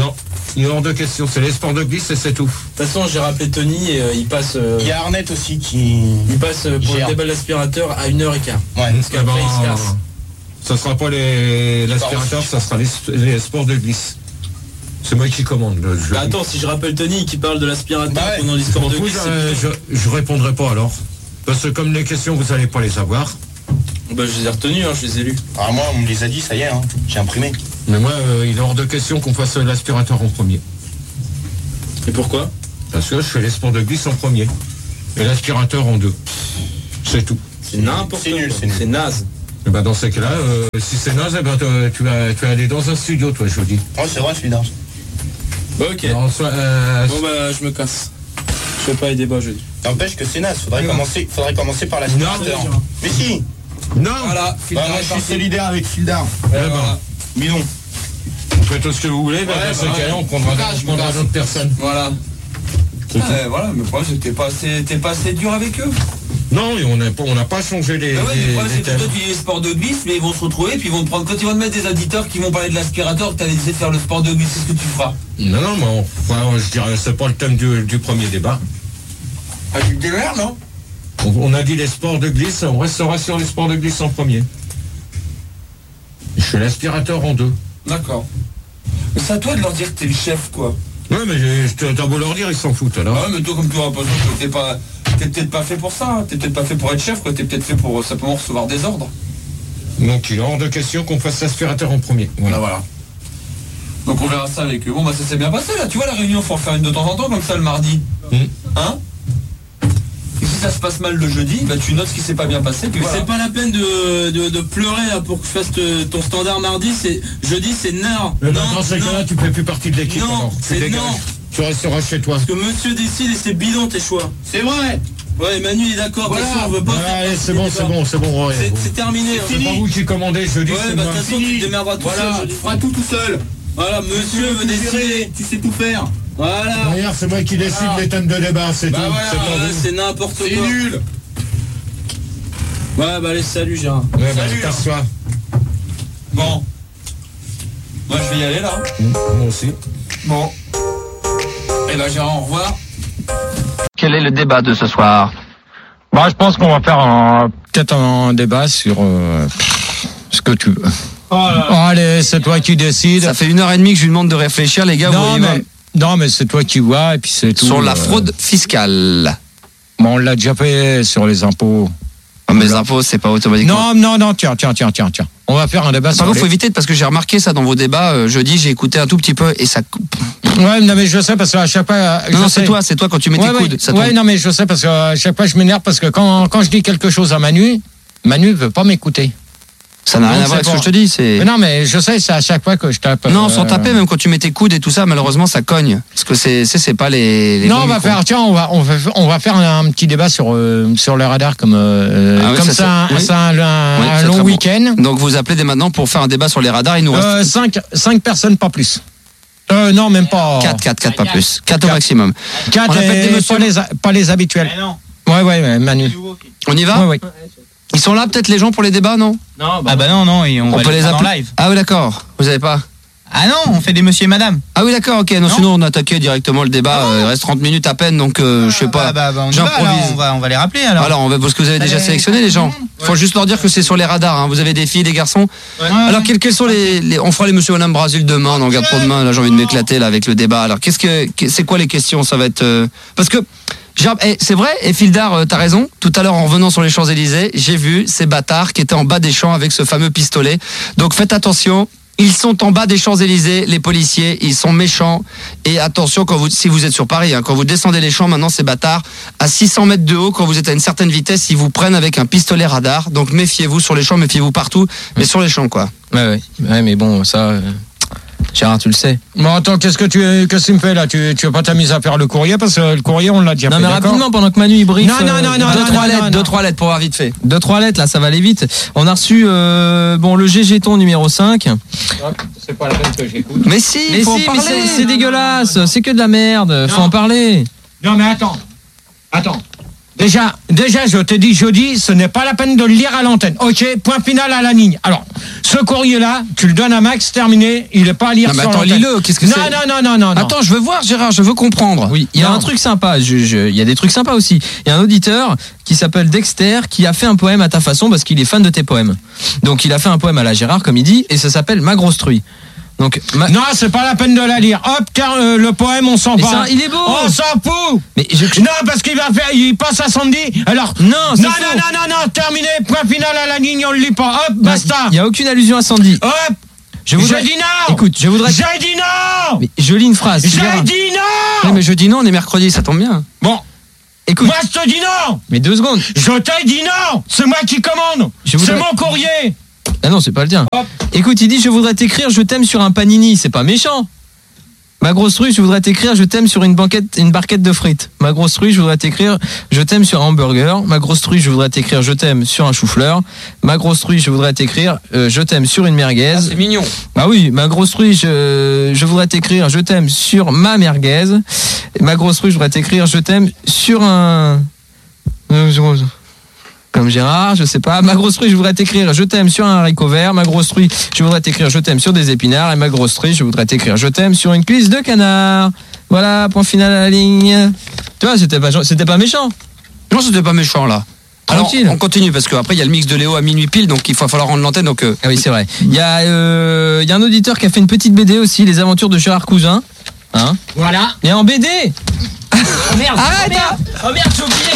[SPEAKER 4] Il est hors de question. C'est les sports de glisse et c'est tout.
[SPEAKER 5] De toute façon, j'ai rappelé Tony et euh, il passe. Euh,
[SPEAKER 2] Il y a Arnett aussi qui.
[SPEAKER 5] il passe euh, pour
[SPEAKER 2] Gère.
[SPEAKER 5] le débat de l'aspirateur à une heure quinze.
[SPEAKER 2] Ouais.
[SPEAKER 5] Parce qu'après,
[SPEAKER 4] Eh ben,
[SPEAKER 5] il se casse.
[SPEAKER 4] ça sera pas les l'aspirateur, ça sera les, les sports de glisse. C'est moi qui commande. Le jeu.
[SPEAKER 5] Bah, attends, si je rappelle Tony qui parle de l'aspirateur
[SPEAKER 2] Bah ouais.
[SPEAKER 5] pendant les sports de
[SPEAKER 4] Vous,
[SPEAKER 5] glisse,
[SPEAKER 4] euh,
[SPEAKER 5] c'est
[SPEAKER 4] je, je répondrai pas alors. Parce que comme les questions, vous allez pas les avoir.
[SPEAKER 5] Bah, je les ai retenus, hein, je les ai lus.
[SPEAKER 2] Ah, moi, on me les a dit, ça y est, hein. J'ai imprimé.
[SPEAKER 4] Mais moi, euh, il est hors de question qu'on fasse l'aspirateur en premier.
[SPEAKER 5] Et pourquoi?
[SPEAKER 4] Parce que je fais les sports de glisse en premier. Et l'aspirateur en deux. C'est tout.
[SPEAKER 5] C'est n'importe
[SPEAKER 2] C'est
[SPEAKER 5] quoi.
[SPEAKER 2] nul, c'est nul.
[SPEAKER 5] C'est naze.
[SPEAKER 4] Et ben dans ces cas-là, euh, si c'est naze, eh ben, tu, tu vas, tu vas aller dans un studio, toi, je vous dis.
[SPEAKER 2] Ouais, c'est vrai, celui-là.
[SPEAKER 5] Bah, ok.
[SPEAKER 4] Alors, soit, euh,
[SPEAKER 5] Bon, bah, je me casse. Je fais pas les débats jeudi.
[SPEAKER 2] N'empêche que c'est naze. Faudrait, commencer, faudrait commencer par l'aspirateur.
[SPEAKER 5] Non.
[SPEAKER 2] Mais si.
[SPEAKER 4] non,
[SPEAKER 5] Voilà,
[SPEAKER 2] Bah, moi, je suis solidaire avec Fildar.
[SPEAKER 4] eh ben,
[SPEAKER 2] Bidon.
[SPEAKER 4] vous faites tout ce que vous voulez, ben,
[SPEAKER 5] Ouais,
[SPEAKER 4] dans ces
[SPEAKER 5] bah,
[SPEAKER 4] cas-là,
[SPEAKER 5] ouais.
[SPEAKER 4] on prendra,
[SPEAKER 5] Casse,
[SPEAKER 4] on prendra
[SPEAKER 5] casse.
[SPEAKER 4] d'autres personnes.
[SPEAKER 5] Voilà.
[SPEAKER 6] Ouais, voilà, mais le problème c'est que t'es pas assez, t'es pas assez dur avec eux.
[SPEAKER 4] Non, et on n'a pas, on n'a pas changé les,
[SPEAKER 6] Bah ouais,
[SPEAKER 4] les-
[SPEAKER 6] le problème
[SPEAKER 4] les
[SPEAKER 6] c'est que
[SPEAKER 4] thèmes.
[SPEAKER 6] toi tu dis les sports de glisse, mais ils vont se retrouver, puis ils vont te prendre, quand ils vont te mettre des auditeurs qui vont parler de l'aspirateur, que t'avais décidé de faire le sport de glisse, c'est ce que tu feras.
[SPEAKER 4] Non, non, mais on- enfin, je dirais, c'est pas le thème du, du premier débat.
[SPEAKER 6] Ah, tu te démerdes, non?
[SPEAKER 4] On, on a dit les sports de glisse, on restera sur les sports de glisse en premier. Je fais l'aspirateur en deux.
[SPEAKER 6] D'accord. Mais c'est à toi de leur dire que t'es le chef, quoi.
[SPEAKER 4] Ouais, mais j'ai- je te- t'as beau leur dire, ils s'en foutent alors.
[SPEAKER 6] Bah ouais, mais toi, comme tu auras pas que t'es pas, t'es peut-être pas fait pour ça, hein. T'es peut-être pas fait pour être chef, quoi. T'es peut-être fait pour euh, simplement recevoir des ordres.
[SPEAKER 4] Donc il est hors de question qu'on fasse l'aspirateur en premier. Voilà.
[SPEAKER 6] Voilà, voilà. Donc on verra ça avec eux. Bon, bah ça s'est bien passé, là. Tu vois, la réunion, faut en faire une de temps en temps, comme ça, le mardi.
[SPEAKER 4] Mm.
[SPEAKER 6] Hein? Et si ça se passe mal le jeudi, bah tu notes ce qui s'est pas bien passé, puis
[SPEAKER 5] Mais
[SPEAKER 6] voilà.
[SPEAKER 5] c'est pas la peine de, de, de pleurer là, pour que je fasse te- ton standard mardi, c'est jeudi, c'est non.
[SPEAKER 4] Mais
[SPEAKER 5] non,
[SPEAKER 4] dans ces
[SPEAKER 5] non.
[SPEAKER 4] cas-là, tu fais plus partie de l'équipe.
[SPEAKER 5] Non,
[SPEAKER 4] alors. Tu
[SPEAKER 5] c'est
[SPEAKER 4] dégages.
[SPEAKER 5] non.
[SPEAKER 4] Tu resteras chez toi.
[SPEAKER 5] Que monsieur décide et c'est bidon tes choix.
[SPEAKER 2] C'est vrai.
[SPEAKER 5] Ouais, Manu il est d'accord, de toute
[SPEAKER 2] Voilà.
[SPEAKER 5] façon, on veut pas
[SPEAKER 4] Voilà,
[SPEAKER 5] faire
[SPEAKER 4] allez,
[SPEAKER 5] partie
[SPEAKER 4] c'est
[SPEAKER 5] des
[SPEAKER 4] bon,
[SPEAKER 5] débats.
[SPEAKER 4] c'est bon, c'est bon. ouais,
[SPEAKER 5] C'est
[SPEAKER 4] bon.
[SPEAKER 5] c'est terminé. hein.
[SPEAKER 4] C'est pas vous qui commandez, je dis.
[SPEAKER 5] Ouais,
[SPEAKER 4] c'est
[SPEAKER 5] bah de
[SPEAKER 4] moi.
[SPEAKER 5] toute façon tu te démerderas tout
[SPEAKER 2] Voilà,
[SPEAKER 5] seul.
[SPEAKER 2] tu
[SPEAKER 5] jeudi.
[SPEAKER 2] feras tout tout seul.
[SPEAKER 5] Voilà, monsieur veut décider.
[SPEAKER 2] Tu sais tout faire.
[SPEAKER 5] Voilà.
[SPEAKER 4] D'ailleurs, c'est moi qui décide les thèmes de débat, c'est
[SPEAKER 2] Bah
[SPEAKER 4] tout.
[SPEAKER 2] voilà,
[SPEAKER 4] c'est pas
[SPEAKER 5] Ouais,
[SPEAKER 4] vous.
[SPEAKER 5] c'est n'importe quoi.
[SPEAKER 2] C'est nul.
[SPEAKER 5] Ouais, bah allez, salut Gérard.
[SPEAKER 4] Ouais, bah,
[SPEAKER 2] Salut,
[SPEAKER 4] casse-toi.
[SPEAKER 6] Bon. Moi, je vais y aller, là.
[SPEAKER 4] Mmh, Moi aussi.
[SPEAKER 6] Bon. Et bah, Gérard, au revoir.
[SPEAKER 7] Quel est le débat de ce soir?
[SPEAKER 8] Bah, je pense qu'on va faire un- peut-être un débat sur euh, ce que tu veux. Allez, c'est toi qui décides.
[SPEAKER 7] Ça fait une heure et demie que je lui demande de réfléchir, les gars. vous
[SPEAKER 8] Non
[SPEAKER 7] voyez
[SPEAKER 8] mais,
[SPEAKER 7] même.
[SPEAKER 8] non, mais c'est toi qui vois, et puis c'est tout.
[SPEAKER 7] Sur la
[SPEAKER 8] euh,
[SPEAKER 7] fraude fiscale.
[SPEAKER 8] Bon, on l'a déjà fait sur les impôts.
[SPEAKER 7] Ah, mais les impôts, c'est pas automatiquement.
[SPEAKER 8] Non, non, non, tiens, tiens, tiens, tiens, tiens. On va faire un débat
[SPEAKER 7] Par
[SPEAKER 8] sur
[SPEAKER 7] contre,
[SPEAKER 8] les...
[SPEAKER 7] faut éviter parce que j'ai remarqué ça dans vos débats euh, jeudi. J'ai écouté un tout petit peu et ça.
[SPEAKER 8] Ouais, non, mais je sais parce qu'à chaque fois... je
[SPEAKER 7] Non, non,
[SPEAKER 8] sais.
[SPEAKER 7] c'est toi, c'est toi quand tu mets
[SPEAKER 8] Ouais,
[SPEAKER 7] tes
[SPEAKER 8] ouais,
[SPEAKER 7] coudes. Ça
[SPEAKER 8] ouais,
[SPEAKER 7] tombe.
[SPEAKER 8] non, mais je sais parce qu'à chaque fois, je m'énerve parce que quand, quand je dis quelque chose à Manu, Manu veut pas m'écouter.
[SPEAKER 7] Ça n'a rien
[SPEAKER 8] Donc,
[SPEAKER 7] à voir avec
[SPEAKER 8] c'est
[SPEAKER 7] ce que je
[SPEAKER 8] pas-
[SPEAKER 7] te dis. C'est.
[SPEAKER 8] Mais non, mais je sais, c'est à chaque fois que je tape.
[SPEAKER 7] Non,
[SPEAKER 8] euh,
[SPEAKER 7] sans taper, même quand tu mets tes coudes et tout ça, malheureusement, ça cogne. Parce que c'est, c'est, c'est pas les. les
[SPEAKER 8] Non,
[SPEAKER 7] bons
[SPEAKER 8] on va
[SPEAKER 7] micros.
[SPEAKER 8] faire, tiens, on va, on va, on va faire un, un petit débat sur, euh, sur le radar comme, euh,
[SPEAKER 7] Ah ouais,
[SPEAKER 8] comme
[SPEAKER 7] ça,
[SPEAKER 8] ça,
[SPEAKER 7] c'est- oui.
[SPEAKER 8] c'est un, un-
[SPEAKER 7] Oui,
[SPEAKER 8] un
[SPEAKER 7] c'est
[SPEAKER 8] long
[SPEAKER 7] très bon.
[SPEAKER 8] week-end.
[SPEAKER 7] Donc vous appelez dès maintenant pour faire un débat sur les radars. Il nous reste
[SPEAKER 8] Euh, cinq, cinq personnes, pas plus. Euh, non, même pas.
[SPEAKER 7] quatre, quatre, quatre, pas plus. quatre au maximum.
[SPEAKER 8] Quatre,
[SPEAKER 7] On appelle
[SPEAKER 8] et
[SPEAKER 7] des messieurs.
[SPEAKER 8] pas les, a- pas les habituels. Ouais, ouais, ouais, Manu.
[SPEAKER 7] On y va
[SPEAKER 8] Ouais, ouais.
[SPEAKER 7] Ils sont là peut-être les gens pour les débats, non?
[SPEAKER 9] Ah bah non, non, et on,
[SPEAKER 7] On
[SPEAKER 9] va
[SPEAKER 7] peut
[SPEAKER 9] les
[SPEAKER 7] les
[SPEAKER 9] faire en
[SPEAKER 7] appeler.
[SPEAKER 9] live.
[SPEAKER 7] Ah oui, d'accord. Vous avez pas?
[SPEAKER 9] Ah non, on fait des monsieur et madame.
[SPEAKER 7] Ah oui, d'accord, ok. Non,
[SPEAKER 9] Non.
[SPEAKER 7] sinon on attaquait directement le débat. Euh, il reste trente minutes à peine, donc euh, je sais pas.
[SPEAKER 9] Bah, bah, bah, on y va, alors,
[SPEAKER 7] J'improvise.
[SPEAKER 9] on va, on va les rappeler alors.
[SPEAKER 7] Alors, on va, parce que vous avez déjà
[SPEAKER 9] Allez,
[SPEAKER 7] sélectionné les gens.
[SPEAKER 9] tout le monde.
[SPEAKER 7] Faut juste leur dire que c'est sur les radars. Hein. Vous avez des filles, des garçons.
[SPEAKER 9] Ouais.
[SPEAKER 7] Alors, quels, quels sont les, les- on fera les Monsieur et Madame Brasil demain. On en garde pour demain. Là, j'ai envie de m'éclater là avec le débat. Alors, qu'est-ce que, que- c'est quoi les questions? Ça va être euh, parce que j'ai- eh, c'est vrai. Et Fildar, euh, t'as raison. Tout à l'heure, en revenant sur les Champs-Élysées, j'ai vu ces bâtards qui étaient en bas des champs avec ce fameux pistolet. Donc, faites attention. Ils sont en bas des Champs-Élysées, les policiers, ils sont méchants. Et attention, quand vous, si vous êtes sur Paris, hein, quand vous descendez les champs, maintenant ces bâtards, à six cents mètres de haut, quand vous êtes à une certaine vitesse, ils vous prennent avec un pistolet radar. Donc méfiez-vous sur les champs, méfiez-vous partout, mais sur les champs, quoi.
[SPEAKER 8] Ouais, ouais, ouais, mais bon, ça. euh,
[SPEAKER 9] Gérard, tu le sais.
[SPEAKER 8] Bon, attends, qu'est-ce que tu, qu'est-ce que tu me fais là? Tu, tu veux pas t'amuser à faire le courrier parce que le courrier, on l'a déjà
[SPEAKER 9] Non
[SPEAKER 8] fait.
[SPEAKER 9] mais
[SPEAKER 8] d'accord
[SPEAKER 9] rapidement pendant que Manu il brief.
[SPEAKER 8] Non, non, non, non,
[SPEAKER 7] deux,
[SPEAKER 8] non,
[SPEAKER 7] trois
[SPEAKER 8] non,
[SPEAKER 7] lettres,
[SPEAKER 8] non,
[SPEAKER 7] deux,
[SPEAKER 8] non.
[SPEAKER 7] trois lettres pour voir vite fait.
[SPEAKER 9] Deux trois lettres là, ça va aller vite. On a reçu euh, bon le G G ton numéro cinq.
[SPEAKER 8] C'est pas la peine que j'écoute.
[SPEAKER 7] Mais si,
[SPEAKER 9] Mais
[SPEAKER 7] faut en
[SPEAKER 9] si, mais
[SPEAKER 7] parler.
[SPEAKER 9] c'est c'est dégueulasse, c'est que de la merde. Faut
[SPEAKER 8] Non.
[SPEAKER 9] en parler.
[SPEAKER 8] Non, mais attends. Attends. Déjà, déjà, je te dis jeudi, ce n'est pas la peine de le lire à l'antenne. Ok, point final à la ligne. Alors, ce courrier-là, tu le donnes à Max, terminé, il n'est pas à lire
[SPEAKER 7] Non, mais
[SPEAKER 8] sur
[SPEAKER 7] attends,
[SPEAKER 8] l'antenne.
[SPEAKER 7] lis-le, qu'est-ce que
[SPEAKER 8] non,
[SPEAKER 7] c'est
[SPEAKER 8] non, non, non, non, non.
[SPEAKER 7] Attends, je veux voir, Gérard, je veux comprendre.
[SPEAKER 9] Oui, il y a
[SPEAKER 7] Non.
[SPEAKER 9] un truc sympa. Je- je- Il y a des trucs sympas aussi. Il y a un auditeur qui s'appelle Dexter qui a fait un poème à ta façon parce qu'il est fan de tes poèmes. Donc il a fait un poème à la Gérard, comme il dit, et ça s'appelle Ma grosse truie. Donc, ma-
[SPEAKER 8] Non, c'est pas la peine de la lire. Hop, tiens, euh, le poème, on s'en
[SPEAKER 9] Mais
[SPEAKER 8] va.
[SPEAKER 9] ça, il est beau.
[SPEAKER 8] On s'en fout.
[SPEAKER 9] Mais je-
[SPEAKER 8] Non, parce qu'il va faire, il passe à Sandy. Alors,
[SPEAKER 9] Non, c'est
[SPEAKER 8] non,
[SPEAKER 9] faux.
[SPEAKER 8] non, non, non, non, terminé, point final à la ligne, on le lit pas. Hop,
[SPEAKER 9] Non,
[SPEAKER 8] basta.
[SPEAKER 9] Il n'y a aucune allusion à Sandy.
[SPEAKER 8] Hop,
[SPEAKER 9] Je voudrais.
[SPEAKER 8] j'ai dit non.
[SPEAKER 9] Écoute, je voudrais.
[SPEAKER 8] J'ai dit non.
[SPEAKER 9] Mais je lis une phrase.
[SPEAKER 8] J'ai
[SPEAKER 9] Gérard.
[SPEAKER 8] dit
[SPEAKER 7] Ouais,
[SPEAKER 8] non.
[SPEAKER 7] mais je dis non, on est mercredi, ça tombe bien.
[SPEAKER 8] Bon,
[SPEAKER 9] Écoute,
[SPEAKER 8] moi je te dis non.
[SPEAKER 9] mais deux secondes.
[SPEAKER 8] Je t'ai dit non. C'est moi qui commande.
[SPEAKER 9] Je
[SPEAKER 8] C'est
[SPEAKER 9] voudrais-
[SPEAKER 8] mon courrier.
[SPEAKER 9] Ah non, c'est pas le tien.
[SPEAKER 8] Hop.
[SPEAKER 9] Écoute, il dit je voudrais t'écrire je t'aime sur un panini, c'est pas méchant. Ma grosse truie, je voudrais t'écrire je t'aime sur une banquette, une barquette de frites. Ma grosse truie, je voudrais t'écrire je t'aime sur un hamburger. Ma grosse truie, je voudrais t'écrire je t'aime sur un chou-fleur. Ma grosse truie, je voudrais t'écrire euh, je t'aime sur une merguez.
[SPEAKER 7] C'est mignon.
[SPEAKER 9] Ah oui, ma grosse truie, je, je voudrais t'écrire je t'aime sur ma merguez. Et ma grosse truie, je voudrais t'écrire je t'aime sur un... Comme Gérard, je sais pas. Ma grosse truie, je voudrais t'écrire je t'aime sur un haricot vert. Ma grosse truie, je voudrais t'écrire je t'aime sur des épinards. Et ma grosse truie, je voudrais t'écrire je t'aime sur une cuisse de canard. Voilà, point final à la ligne. Tu vois, c'était pas, c'était pas méchant.
[SPEAKER 7] Non, c'était pas méchant là. Alors,
[SPEAKER 9] Tranquille.
[SPEAKER 7] on continue parce qu'après il y a le mix de Léo à minuit pile, donc il va falloir rendre l'antenne. Donc, euh,
[SPEAKER 9] Ah oui, c'est vrai. Il y, a, euh, il y a un auditeur qui a fait une petite B D aussi, Les aventures de Gérard Cousin. Hein
[SPEAKER 8] Voilà.
[SPEAKER 9] Mais en B D.
[SPEAKER 8] Oh merde.
[SPEAKER 9] Arrête,
[SPEAKER 8] Oh merde. Oh merde, j'ai oublié.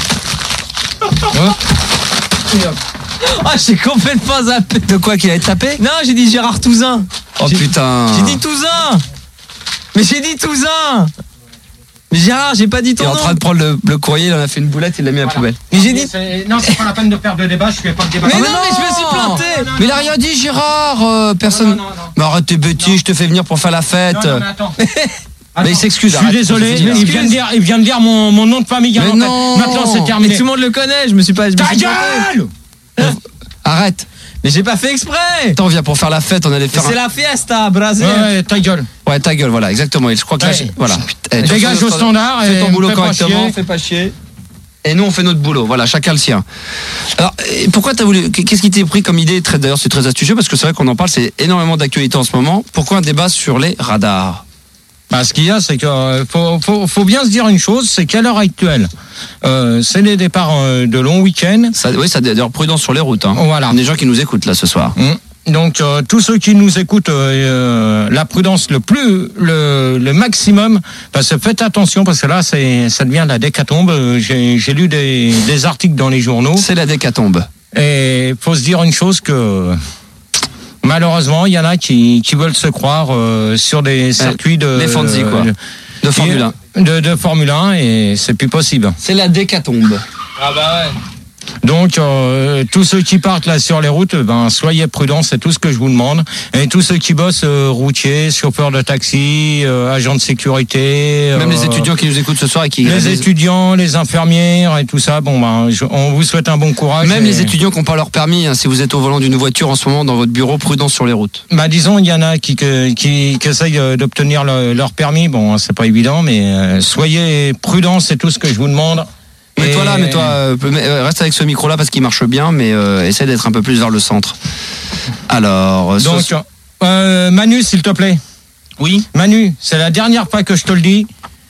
[SPEAKER 9] Ah, j'ai complètement zappé.
[SPEAKER 7] de quoi qu'il a été tapé?
[SPEAKER 9] Non, j'ai dit Gérard Touzin.
[SPEAKER 7] Oh
[SPEAKER 9] J'ai-
[SPEAKER 7] putain.
[SPEAKER 9] J'ai dit Touzin. Mais j'ai dit Touzin. Mais Gérard, j'ai pas dit
[SPEAKER 7] Il
[SPEAKER 9] ton
[SPEAKER 7] est en
[SPEAKER 9] nom.
[SPEAKER 7] train de prendre le, le courrier, il en a fait une boulette, il l'a mis à la poubelle.
[SPEAKER 9] Mais j'ai dit.
[SPEAKER 8] C'est- Non, c'est pas la peine de faire de débat, je fais pas de débat.
[SPEAKER 9] Mais
[SPEAKER 7] Ah,
[SPEAKER 9] non, mais je me suis planté.
[SPEAKER 7] Mais il a rien dit, Gérard. euh, personne.
[SPEAKER 8] Non, non, non, non.
[SPEAKER 7] Mais arrête tes bêtises, je te fais venir pour faire la fête.
[SPEAKER 8] Non, non, mais attends.
[SPEAKER 7] Mais il s'excuse.
[SPEAKER 8] Je suis
[SPEAKER 7] arrête,
[SPEAKER 8] désolé,
[SPEAKER 7] c'est fini,
[SPEAKER 8] il
[SPEAKER 7] là.
[SPEAKER 8] vient de dire, il vient de dire mon, mon nom de famille.
[SPEAKER 7] Mais
[SPEAKER 8] en fait.
[SPEAKER 7] non.
[SPEAKER 8] Maintenant c'est
[SPEAKER 9] Mais
[SPEAKER 8] terminé.
[SPEAKER 9] tout le monde le connaît, je me suis pas. Je me
[SPEAKER 8] Ta
[SPEAKER 9] suis planté.
[SPEAKER 8] gueule.
[SPEAKER 7] Arrête.
[SPEAKER 9] Mais j'ai pas fait exprès.
[SPEAKER 7] Attends, on vient pour faire la fête, on allait
[SPEAKER 9] Mais
[SPEAKER 7] faire.
[SPEAKER 9] c'est
[SPEAKER 7] un-
[SPEAKER 9] la fiesta, Brésil.
[SPEAKER 8] Ouais, ouais, ta gueule.
[SPEAKER 7] Ouais, ta gueule, voilà, exactement. Et je crois que là,
[SPEAKER 8] Ouais.
[SPEAKER 7] j'ai- voilà. Putain, eh, tu
[SPEAKER 8] Dégage
[SPEAKER 7] fais
[SPEAKER 8] au
[SPEAKER 7] notre-
[SPEAKER 8] standard
[SPEAKER 7] Fais
[SPEAKER 8] et
[SPEAKER 7] ton boulot
[SPEAKER 8] me fais pas
[SPEAKER 7] correctement,
[SPEAKER 8] chier.
[SPEAKER 7] fais pas chier. Et nous, on fait notre boulot. Voilà, chacun le sien. Alors, et pourquoi t'as voulu. Qu'est-ce qui t'est pris comme idée? Très- D'ailleurs, c'est très astucieux parce que c'est vrai qu'on en parle, c'est énormément d'actualité en ce moment. Pourquoi un débat sur les radars?
[SPEAKER 8] Bah, ce qu'il y a, c'est que euh, faut, faut, faut bien se dire une chose, c'est qu'à l'heure actuelle, euh, c'est les départs euh, de longs week-ends.
[SPEAKER 7] Ça, oui, ça d'ailleurs prudence sur les routes. Hein.
[SPEAKER 8] Voilà.
[SPEAKER 7] Il y a des gens qui nous écoutent là ce soir.
[SPEAKER 8] Mmh. Donc euh, tous ceux qui nous écoutent, euh, euh, la prudence le plus, le, le maximum, parce que faites attention parce que là, c'est, ça devient la décatombe. Euh, J'ai, j'ai lu des, des articles dans les journaux.
[SPEAKER 7] C'est la décatombe.
[SPEAKER 8] Et faut se dire une chose que malheureusement, il y en a qui, qui veulent se croire euh, sur des circuits de
[SPEAKER 7] les Fonzie, quoi. De Formule un.
[SPEAKER 8] De, de Formule un et c'est plus possible.
[SPEAKER 7] C'est la décatombe.
[SPEAKER 9] Ah bah ouais.
[SPEAKER 8] Donc euh, tous ceux qui partent là sur les routes, ben soyez prudents, c'est tout ce que je vous demande. Et tous ceux qui bossent euh, routiers, chauffeurs de taxi, euh, agents de sécurité,
[SPEAKER 7] Même
[SPEAKER 8] euh,
[SPEAKER 7] les étudiants qui nous écoutent ce soir et qui.
[SPEAKER 8] les étudiants, les infirmières et tout ça, bon ben je- on vous souhaite un bon courage.
[SPEAKER 7] Même
[SPEAKER 8] et-
[SPEAKER 7] les étudiants qui n'ont pas leur permis, hein, si vous êtes au volant d'une voiture en ce moment dans votre bureau, prudence sur les routes.
[SPEAKER 8] Bah disons il y en a qui que- qui, qui essayent euh, d'obtenir le- leur permis, bon c'est pas évident, mais euh, soyez prudents, c'est tout ce que je vous demande.
[SPEAKER 7] Mets-toi
[SPEAKER 8] Et-
[SPEAKER 7] là, mets-toi, euh, mais, euh, reste avec ce micro-là parce qu'il marche bien, mais euh, essaie d'être un peu plus vers le centre. Alors, euh,
[SPEAKER 8] Donc
[SPEAKER 7] ce-
[SPEAKER 8] euh, Manu s'il te plaît.
[SPEAKER 9] Oui.
[SPEAKER 8] Manu, c'est la dernière fois que je te le dis.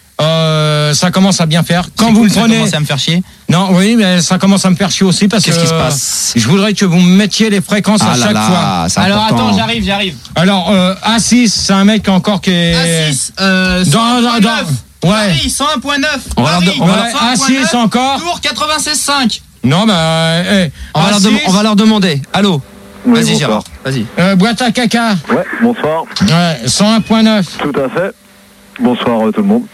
[SPEAKER 8] Euh, ça commence à bien faire. Quand vous me prenez,
[SPEAKER 9] à me faire chier.
[SPEAKER 8] non, oui, mais ça commence à me faire chier aussi parce que
[SPEAKER 7] Qu'est-ce qui se passe?
[SPEAKER 8] je voudrais que vous me mettiez les fréquences
[SPEAKER 7] Ah
[SPEAKER 8] à
[SPEAKER 7] là
[SPEAKER 8] chaque
[SPEAKER 7] là,
[SPEAKER 8] fois.
[SPEAKER 7] c'est
[SPEAKER 5] Alors
[SPEAKER 7] important.
[SPEAKER 5] attends, j'arrive, j'arrive.
[SPEAKER 8] Alors euh, A six, c'est un mec encore qui est
[SPEAKER 5] A six, euh,
[SPEAKER 8] dans, dans, dans- ouais.
[SPEAKER 5] Paris, cent un virgule neuf.
[SPEAKER 7] On va leur
[SPEAKER 5] Paris,
[SPEAKER 7] de- on va
[SPEAKER 8] Ouais,
[SPEAKER 5] cent un
[SPEAKER 8] A
[SPEAKER 5] virgule neuf.
[SPEAKER 8] six encore.
[SPEAKER 5] Tours quatre-vingt-seize virgule cinq.
[SPEAKER 8] Non, bah, eh,
[SPEAKER 7] on, va leur
[SPEAKER 8] A
[SPEAKER 7] dem-
[SPEAKER 8] six,
[SPEAKER 7] on va leur demander. Allô?
[SPEAKER 10] Oui,
[SPEAKER 7] Vas-y,
[SPEAKER 10] bonsoir.
[SPEAKER 7] Gérard. Vas-y.
[SPEAKER 8] euh, boîte à caca.
[SPEAKER 10] Ouais, bonsoir.
[SPEAKER 8] Ouais, cent un virgule neuf.
[SPEAKER 10] Tout à fait. Bonsoir euh, tout le monde.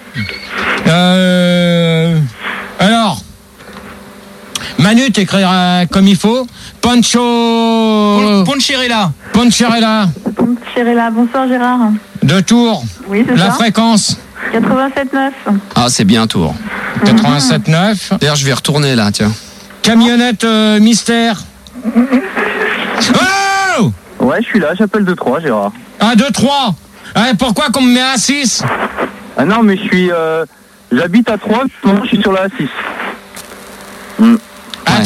[SPEAKER 8] Euh, alors, Manu, t'écriras comme il faut. Pancho.
[SPEAKER 5] Poncherella.
[SPEAKER 8] Poncherella.
[SPEAKER 11] Chérella, bonsoir Gérard.
[SPEAKER 8] De Tours.
[SPEAKER 11] Oui, c'est
[SPEAKER 8] La
[SPEAKER 11] ça.
[SPEAKER 8] fréquence.
[SPEAKER 11] quatre-vingt-sept neuf.
[SPEAKER 7] Ah, c'est bien Tours.
[SPEAKER 8] quatre-vingt-sept neuf.
[SPEAKER 7] D'ailleurs, je vais retourner là, tiens.
[SPEAKER 8] Camionnette euh, mystère. Oh
[SPEAKER 10] Ouais, je suis là, j'appelle de trois, Gérard.
[SPEAKER 8] un, deux, trois. Ah, pourquoi qu'on me met à six?
[SPEAKER 10] Ah non, mais je suis... Euh, j'habite à trois, justement, je suis sur la A six.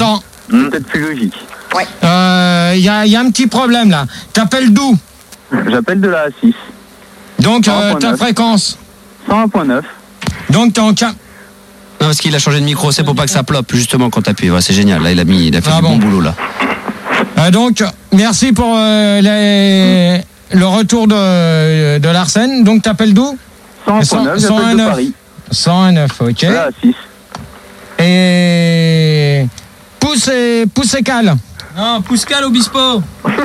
[SPEAKER 8] Attends.
[SPEAKER 10] C'est peut-être plus logique.
[SPEAKER 11] Ouais.
[SPEAKER 8] Il euh, y, a, y a un petit problème là. T'appelles d'où?
[SPEAKER 10] J'appelle de la A six.
[SPEAKER 8] Donc euh, ta fréquence
[SPEAKER 10] cent un point neuf.
[SPEAKER 8] Donc t'es en cas.
[SPEAKER 7] Non, parce qu'il a changé de micro, c'est pour pas que ça ploppe, justement, quand t'appuies. Ouais, c'est génial. Là, il a mis, il a fait
[SPEAKER 8] Ah
[SPEAKER 7] du
[SPEAKER 8] bon.
[SPEAKER 7] bon boulot, là.
[SPEAKER 8] Euh, donc, merci pour euh, les- le retour de, de l'Arsène. Donc, t'appelles d'où?
[SPEAKER 10] cent un point neuf, j'appelle de Paris.
[SPEAKER 8] cent un neuf, ok.
[SPEAKER 10] De la A six.
[SPEAKER 8] Et. Pousse et, pousse et cale.
[SPEAKER 9] Non, Pouscal Obispo.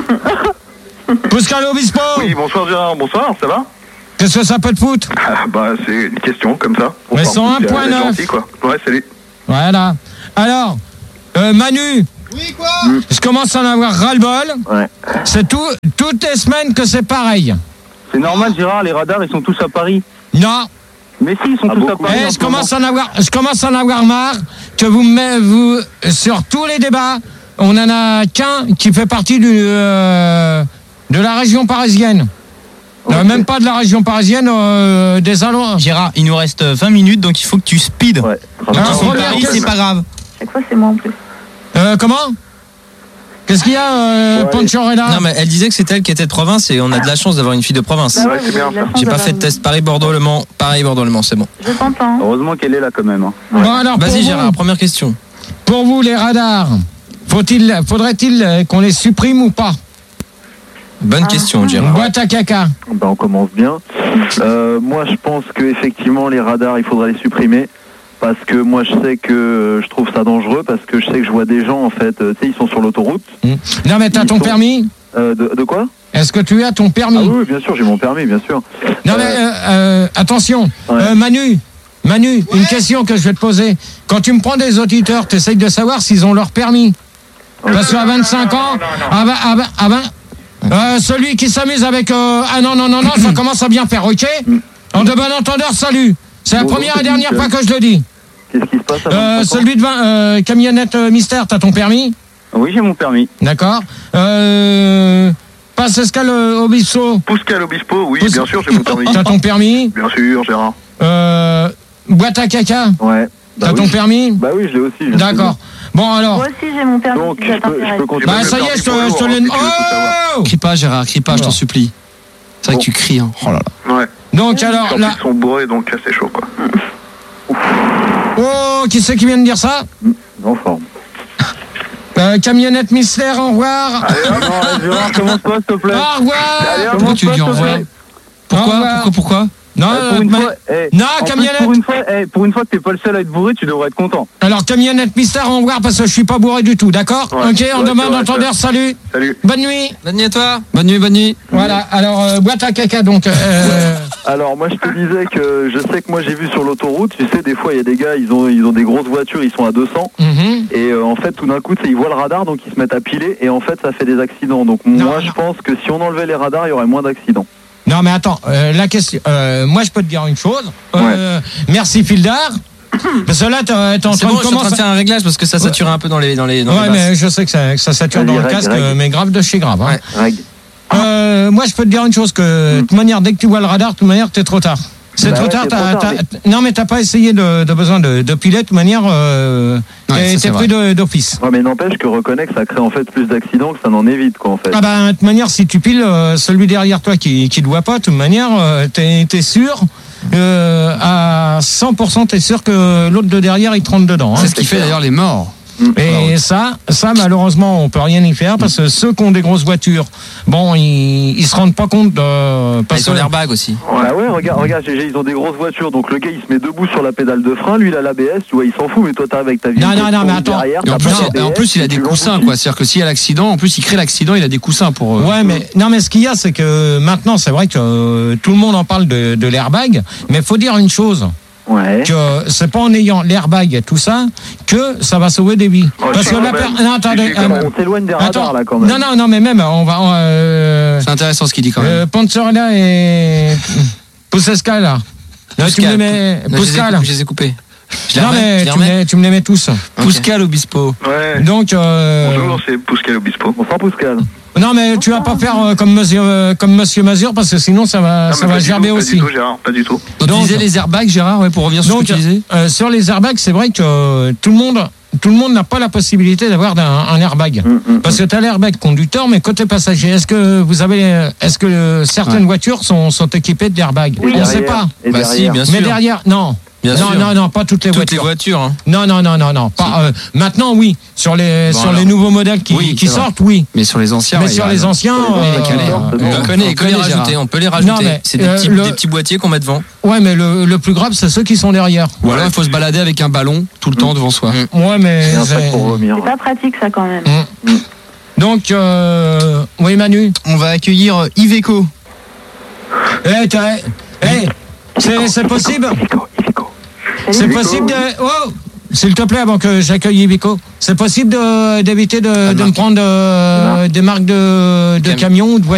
[SPEAKER 8] Pascal Obispo.
[SPEAKER 12] Oui, bonsoir Gérard, bonsoir, ça va?
[SPEAKER 8] Qu'est-ce que ça peut te foutre?
[SPEAKER 12] Ah, bah, c'est une question comme ça.
[SPEAKER 8] Mais
[SPEAKER 12] Bonsoir,
[SPEAKER 8] cent un
[SPEAKER 12] c'est-
[SPEAKER 8] point
[SPEAKER 12] c'est
[SPEAKER 8] neuf.
[SPEAKER 12] gentil, quoi. Ouais, salut.
[SPEAKER 8] Voilà. Alors, euh, Manu.
[SPEAKER 13] Oui, quoi?
[SPEAKER 8] Je commence à en avoir ras-le-bol.
[SPEAKER 10] Ouais.
[SPEAKER 8] C'est tout, toutes les semaines que c'est pareil.
[SPEAKER 10] C'est normal, Gérard, les radars, ils sont tous à Paris.
[SPEAKER 8] Non.
[SPEAKER 10] Mais si, ils sont tous à Paris.
[SPEAKER 8] Eh,
[SPEAKER 10] en
[SPEAKER 8] je
[SPEAKER 10] ce
[SPEAKER 8] commence
[SPEAKER 10] moment.
[SPEAKER 8] à en avoir, je commence à en avoir marre que vous me mettez- vous sur tous les débats. On en a qu'un qui fait partie du, euh, de la région parisienne. Euh, même pas de la région parisienne, euh, des allons.
[SPEAKER 9] Gérard, il nous reste vingt minutes, donc il faut que tu speed.
[SPEAKER 10] Ouais.
[SPEAKER 9] Donc
[SPEAKER 8] Ah,
[SPEAKER 9] ils sont
[SPEAKER 8] première
[SPEAKER 9] Paris,
[SPEAKER 8] question.
[SPEAKER 9] c'est pas grave.
[SPEAKER 11] Chaque fois, c'est moi en plus.
[SPEAKER 8] Euh, comment? Qu'est-ce qu'il y a, euh, Ponchorella?
[SPEAKER 9] Non, mais elle disait que c'était elle qui était de province et on a de la chance d'avoir une fille de province.
[SPEAKER 11] Bah ouais, Ouais, c'est vous bien, avez de la ça. chance
[SPEAKER 9] J'ai pas
[SPEAKER 11] d'avoir
[SPEAKER 9] fait de
[SPEAKER 11] une-
[SPEAKER 9] test Paris-Bordeaux-Le Mans. Paris-Bordeaux-Le Mans, c'est bon.
[SPEAKER 11] Je t'entends.
[SPEAKER 10] Heureusement qu'elle est là quand même. hein.
[SPEAKER 8] Bon, alors, pour
[SPEAKER 9] Vas-y,
[SPEAKER 8] vous-
[SPEAKER 9] Gérard, première question.
[SPEAKER 8] Pour vous, les radars, faut-il, faudrait-il euh, qu'on les supprime ou pas?
[SPEAKER 9] Bonne question, Gérard.
[SPEAKER 8] Boîte à caca.
[SPEAKER 14] Ben, on commence bien. Euh, moi, je pense que effectivement, les radars, il faudrait les supprimer. Parce que moi, je sais que euh, je trouve ça dangereux. Parce que je sais que je vois des gens, en fait, euh, tu sais, ils sont sur l'autoroute.
[SPEAKER 8] Non, mais t'as
[SPEAKER 14] Ils
[SPEAKER 8] ton
[SPEAKER 14] sont-
[SPEAKER 8] permis?
[SPEAKER 14] Euh, de, de quoi?
[SPEAKER 8] Est-ce que tu as ton permis?
[SPEAKER 14] Ah oui, bien sûr, j'ai mon permis, bien sûr.
[SPEAKER 8] Non, mais euh, euh, attention, euh, Manu, Manu, une question que je vais te poser. Quand tu me prends des auditeurs, tu essayes de savoir s'ils ont leur permis. Parce qu'à vingt-cinq ans, ah ben, ah ben, ah ben, euh, celui qui s'amuse avec... euh, ah non, non, non, non, ça commence à bien faire, ok? En de bon entendeur, salut. C'est la
[SPEAKER 14] Bon,
[SPEAKER 8] première et
[SPEAKER 14] c'est
[SPEAKER 8] dernière
[SPEAKER 14] nickel.
[SPEAKER 8] fois que je le dis.
[SPEAKER 14] Qu'est-ce qui se passe à
[SPEAKER 8] Euh,
[SPEAKER 14] vingt-cinq ans?
[SPEAKER 8] celui de vingt, euh, camionnette euh, mystère, t'as ton permis?
[SPEAKER 10] Oui, j'ai mon permis.
[SPEAKER 8] D'accord. Euh, Pascal euh, Obispo.
[SPEAKER 12] Pascal Obispo, oui,
[SPEAKER 8] Pous-
[SPEAKER 12] bien sûr, j'ai mon permis.
[SPEAKER 8] T'as ton permis?
[SPEAKER 12] Bien sûr, Gérard.
[SPEAKER 8] Euh, boîte à caca?
[SPEAKER 14] Ouais. Bah
[SPEAKER 8] T'as
[SPEAKER 14] oui.
[SPEAKER 8] ton permis?
[SPEAKER 14] Bah oui, je l'ai aussi. je l'ai
[SPEAKER 8] D'accord. Bon alors.
[SPEAKER 11] Moi aussi, j'ai mon permis. si ça t'intéresse.
[SPEAKER 8] Bah ça y est, je te, je te l'ai. Oh
[SPEAKER 7] Crie pas, Gérard, crie pas, je t'en supplie. C'est vrai que tu cries, hein. Oh là là.
[SPEAKER 12] Ouais.
[SPEAKER 8] Donc alors
[SPEAKER 12] En
[SPEAKER 8] là.
[SPEAKER 12] plus, ils sont bourrés, donc là, c'est chaud, quoi.
[SPEAKER 8] Oh, qui c'est qui vient de dire ça?
[SPEAKER 14] En forme.
[SPEAKER 8] Euh, camionnette mystère, au revoir.
[SPEAKER 10] Non, Gérard, commence pas, s'il te plaît.
[SPEAKER 8] Au revoir.
[SPEAKER 7] Pourquoi tu dis au revoir? Pourquoi? Pourquoi? Pourquoi?
[SPEAKER 8] Non,
[SPEAKER 10] Eh, pour une
[SPEAKER 8] euh,
[SPEAKER 10] fois, eh,
[SPEAKER 8] non,
[SPEAKER 10] en plus,
[SPEAKER 8] camionnette.
[SPEAKER 10] Pour une fois, eh, pour une fois que t'es pas le seul à être bourré, tu devrais être content.
[SPEAKER 8] Alors camionnette mystère, au revoir parce que je suis pas bourré du tout, d'accord?
[SPEAKER 10] Ouais,
[SPEAKER 8] Ok, on
[SPEAKER 10] ouais,
[SPEAKER 8] demande
[SPEAKER 10] c'est vrai,
[SPEAKER 8] entendeur,
[SPEAKER 10] ça.
[SPEAKER 8] salut.
[SPEAKER 12] Salut.
[SPEAKER 8] Bonne nuit.
[SPEAKER 9] Bonne nuit à toi.
[SPEAKER 7] Bonne nuit, bonne nuit.
[SPEAKER 8] Voilà, alors euh, boîte à caca donc. Euh,
[SPEAKER 14] Alors moi je te disais que je sais que moi j'ai vu sur l'autoroute, tu sais des fois il y a des gars, ils ont ils ont des grosses voitures, ils sont à deux cents
[SPEAKER 8] mhm.
[SPEAKER 14] et euh, en fait tout d'un coup tu sais, ils voient le radar donc ils se mettent à piler et en fait ça fait des accidents. Donc moi je pense que si on enlevait les radars, il y aurait moins d'accidents.
[SPEAKER 8] Non mais attends, euh, la question. euh, moi je peux te dire une chose. Euh, Merci Fildar. Parce que là t'es t'es en
[SPEAKER 9] C'est
[SPEAKER 8] train
[SPEAKER 9] bon,
[SPEAKER 8] de
[SPEAKER 9] je suis en train
[SPEAKER 8] commencer.
[SPEAKER 9] de faire un réglage parce que ça sature un peu dans les dans les. Dans
[SPEAKER 8] Ouais,
[SPEAKER 9] les
[SPEAKER 8] mais
[SPEAKER 9] basses.
[SPEAKER 8] je sais que ça, que ça sature dans
[SPEAKER 14] Vas-y,
[SPEAKER 8] le
[SPEAKER 14] règle,
[SPEAKER 8] casque,
[SPEAKER 14] règle.
[SPEAKER 8] euh, mais grave de chez grave. Hein.
[SPEAKER 14] Règle.
[SPEAKER 8] Euh, moi, je peux te dire une chose que, de toute manière, dès que tu vois le radar, de toute manière, t'es trop tard. C'est
[SPEAKER 14] Bah
[SPEAKER 8] trop
[SPEAKER 14] ouais,
[SPEAKER 8] tard.
[SPEAKER 14] c'est
[SPEAKER 8] t'as-
[SPEAKER 14] trop tard,
[SPEAKER 8] t'as- Non, mais t'as pas essayé de, de besoin de, de piler. De toute manière, euh,
[SPEAKER 7] Ouais,
[SPEAKER 8] t'es-
[SPEAKER 7] ça, c'est
[SPEAKER 8] t'es pris de- d'office.
[SPEAKER 14] Ouais, mais n'empêche que reconnais que ça crée en fait plus d'accidents que ça n'en évite quoi en fait.
[SPEAKER 8] Ah bah, de toute manière, si tu piles, euh, celui derrière toi qui qui te voit pas, de toute manière, euh, t'es t'es sûr. Euh, à cent pour cent, t'es sûr que l'autre de derrière, il te rentre dedans. hein.
[SPEAKER 7] C'est ce qui fait d'ailleurs les morts.
[SPEAKER 8] Et ça, ça malheureusement, on peut rien y faire parce que ceux qui ont des grosses voitures, bon, ils, ils se rendent pas compte de.
[SPEAKER 9] Ah,
[SPEAKER 8] Parce
[SPEAKER 9] ils ont
[SPEAKER 8] que-
[SPEAKER 9] l'airbag aussi.
[SPEAKER 14] Ah ouais, regarde, regarde, G G, ils ont des grosses voitures, donc le gars il se met debout sur la pédale de frein, lui il a l'A B S, tu vois, il s'en fout, mais toi t'arrives avec ta vieille
[SPEAKER 8] Non, non,
[SPEAKER 14] tête
[SPEAKER 8] non, mais
[SPEAKER 14] pourrie
[SPEAKER 8] attends.
[SPEAKER 14] derrière,
[SPEAKER 7] Et en
[SPEAKER 14] t'as
[SPEAKER 7] plus,
[SPEAKER 14] pas
[SPEAKER 7] il- et en
[SPEAKER 14] d'A B S,
[SPEAKER 7] plus, il a
[SPEAKER 14] et
[SPEAKER 7] des
[SPEAKER 14] tu
[SPEAKER 7] coussins,
[SPEAKER 14] l'emboutilles.
[SPEAKER 7] quoi. C'est-à-dire que s'il y a l'accident, en plus, il crée l'accident, il a des coussins pour. euh,
[SPEAKER 8] Ouais, mais non, mais ce qu'il y a, c'est que maintenant, c'est vrai que euh, tout le monde en parle de, de l'airbag, mais faut dire une chose.
[SPEAKER 14] Ouais.
[SPEAKER 8] Que c'est pas en ayant l'airbag et tout ça que ça va sauver des vies.
[SPEAKER 12] Oh,
[SPEAKER 8] Parce
[SPEAKER 12] si,
[SPEAKER 8] que
[SPEAKER 12] quand
[SPEAKER 8] la
[SPEAKER 12] même.
[SPEAKER 8] per- non, attendez,
[SPEAKER 12] Si, si, quand
[SPEAKER 8] euh,
[SPEAKER 12] même.
[SPEAKER 14] On s'éloigne des radars
[SPEAKER 8] attends,
[SPEAKER 14] là quand même.
[SPEAKER 8] non, non, non, mais même, on va, on, euh,
[SPEAKER 7] C'est intéressant ce qu'il dit quand même.
[SPEAKER 8] euh, Ponzorella et Poussesca là. Là, tu me les mets,
[SPEAKER 9] Non, je les ai
[SPEAKER 8] Pascal.
[SPEAKER 9] coupés, je les ai coupés. Je les
[SPEAKER 8] Non,
[SPEAKER 9] remets,
[SPEAKER 8] mais
[SPEAKER 9] je les
[SPEAKER 8] tu me,
[SPEAKER 9] remets.
[SPEAKER 8] les, tu me les mets tous.
[SPEAKER 7] Pascal Obispo.
[SPEAKER 12] Ouais.
[SPEAKER 8] Donc, euh,
[SPEAKER 12] Bonjour, c'est Pascal Obispo.
[SPEAKER 14] Bonsoir Pascal.
[SPEAKER 8] non, mais tu vas pas faire euh, comme monsieur, euh, comme monsieur Mazur parce que sinon ça va,
[SPEAKER 12] Non,
[SPEAKER 8] ça
[SPEAKER 12] mais
[SPEAKER 8] va
[SPEAKER 12] pas du
[SPEAKER 8] gerber
[SPEAKER 12] tout,
[SPEAKER 8] aussi.
[SPEAKER 12] Pas du tout, Gérard, pas du tout.
[SPEAKER 7] Donc, tu
[SPEAKER 8] Donc-
[SPEAKER 7] disais les airbags, Gérard, ouais, pour revenir sur ce
[SPEAKER 8] Donc,
[SPEAKER 7] que tu disais.
[SPEAKER 8] euh, sur les airbags, c'est vrai que euh, tout le monde tout le monde n'a pas la possibilité d'avoir un, un airbag.
[SPEAKER 14] Mm,
[SPEAKER 8] Parce que tu as l'airbag conducteur, mais côté passager, est-ce que vous avez, est-ce que certaines
[SPEAKER 7] Ouais.
[SPEAKER 8] voitures sont, sont équipées d'airbag?
[SPEAKER 14] Et
[SPEAKER 8] On ne sait
[SPEAKER 14] derrière,
[SPEAKER 8] pas.
[SPEAKER 14] et
[SPEAKER 9] Bah si,
[SPEAKER 14] derrière.
[SPEAKER 9] bien
[SPEAKER 8] Mais
[SPEAKER 9] sûr.
[SPEAKER 8] derrière, non.
[SPEAKER 9] Bien
[SPEAKER 8] non,
[SPEAKER 9] sûr.
[SPEAKER 8] non, non, pas toutes les
[SPEAKER 9] Toutes les
[SPEAKER 8] voitures.
[SPEAKER 9] voitures. Hein.
[SPEAKER 8] Non, non, non, non, non. Pas, euh, maintenant, oui. Sur les,
[SPEAKER 9] Bon,
[SPEAKER 8] sur
[SPEAKER 9] alors.
[SPEAKER 8] les nouveaux modèles qui,
[SPEAKER 7] Oui,
[SPEAKER 8] qui
[SPEAKER 7] c'est vrai.
[SPEAKER 8] sortent, oui.
[SPEAKER 7] Mais sur les anciens.
[SPEAKER 8] Mais
[SPEAKER 7] ouais,
[SPEAKER 8] sur
[SPEAKER 7] il y a-
[SPEAKER 8] les anciens,
[SPEAKER 14] Sur les
[SPEAKER 8] euh,
[SPEAKER 14] anciens,
[SPEAKER 8] euh,
[SPEAKER 14] bon.
[SPEAKER 9] On
[SPEAKER 8] euh,
[SPEAKER 9] connaît, on peut les
[SPEAKER 7] connaît, Gérard.
[SPEAKER 9] rajouter, on peut les
[SPEAKER 8] Non,
[SPEAKER 9] rajouter.
[SPEAKER 8] mais,
[SPEAKER 9] C'est des,
[SPEAKER 8] euh,
[SPEAKER 9] petits,
[SPEAKER 8] le-
[SPEAKER 9] des petits boîtiers qu'on met devant.
[SPEAKER 8] ouais, mais le, le plus grave, c'est ceux qui sont derrière.
[SPEAKER 7] Ou alors il faut se balader avec un ballon tout le temps devant soi.
[SPEAKER 8] Ouais, mais.
[SPEAKER 14] Et un sac
[SPEAKER 8] c'est-
[SPEAKER 14] pour vomir.
[SPEAKER 11] C'est pas pratique ça quand même.
[SPEAKER 8] Donc, euh, oui, Manu.
[SPEAKER 9] On va accueillir euh, Iveco.
[SPEAKER 8] Eh, t'as- eh, c'est c'est possible. C'est possible de. Oh, s'il te plaît, avant que j'accueille Iveco, c'est possible de- d'éviter de, de me prendre euh, des marques de, de camions ou de voitures.